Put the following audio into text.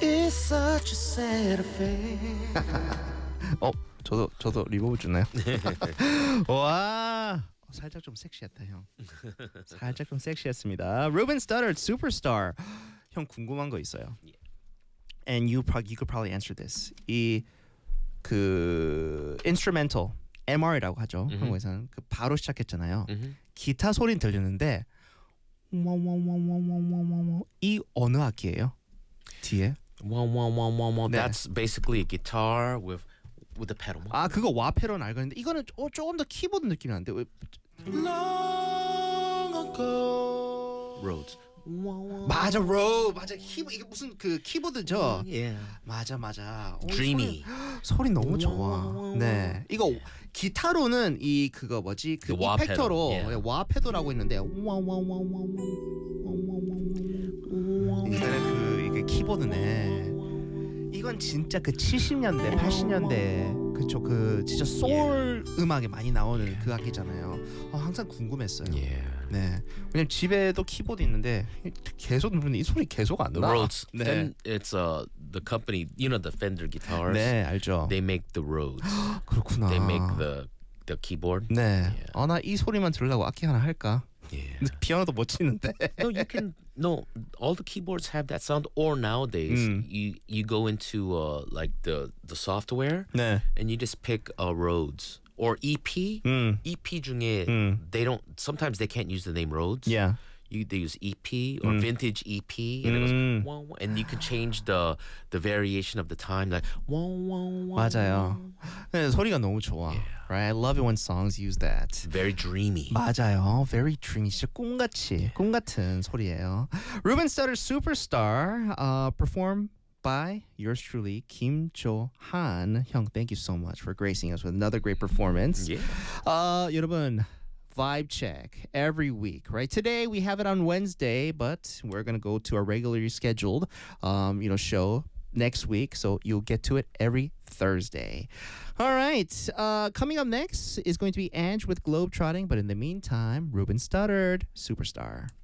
It's such a sad affair. 저도 리버브 주나요? 와, 살짝 좀 섹시했다 형. 살짝 좀 섹시했습니다. Ruben Studdard, Superstar. 형 궁금한 거 있어요. And you could probably answer this. 이 그 instrumental MR이라고 하죠. 한국에서는 그 바로 시작했잖아요. 기타 소리는 들리는데 이 어느 악기예요? 뒤에? That's basically a guitar with the pedal. 아 그거 와 패러는 알겠는데 이거는 조금 더 키보드 느낌이 나는데 왜? Long ago. Rhodes. 맞아, 맞아. 이게 무슨 그 키보드죠? Yeah. 맞아. Dreamy. 소리 너무 좋아. 네, 이거 기타로는 이 그거 뭐지? 그 The wah 이펙터로 pedal. Yeah. 와 패도라고 있는데 이게 키보드네. 이건 진짜 그 70년대, 80년대 그쵸 그 진짜 소울 음악에 많이 나오는 그 악기잖아요. 항상 궁금했어요. Yeah. 네, 왜냐면 집에도 키보드 있는데 계속 누르는데 이 소리 계속 안 The 나. Rhodes. 네, It's the company, you know, the Fender guitars. 네 알죠. They make the Rhodes. 그렇구나. They make the keyboard. 네, 나 이 소리만 들으려고 악기 하나 할까? Yeah. 근데 피아노도 못 치는데. No, you can. No, all the keyboards have that sound. Or nowadays, you go into like the software, 네. and you just pick Rhodes or EP. EP 중에 they don't. Sometimes they can't use the name Rhodes. Yeah. They use EP or vintage EP, and it goes wah, wah, and you can change the variation of the time, like wah, wah, wah. 맞아요. 네, 소리가 너무 좋아. Right? I love it when songs use that. Very dreamy. 맞아요. Very dreamy. 진짜 꿈 같은 소리예요. Ruben Studdard, Superstar, performed by yours truly, Kim Jo-han. 형, thank you so much for gracing us with another great performance. Yeah. 여러분, vibe check every week, right? Today we have it on Wednesday, but we're gonna go to our regularly scheduled, show next week, so you'll get to it every Thursday. All right, coming up next is going to be Ange with Globetrotting, but in the meantime, Ruben Studdard, Superstar.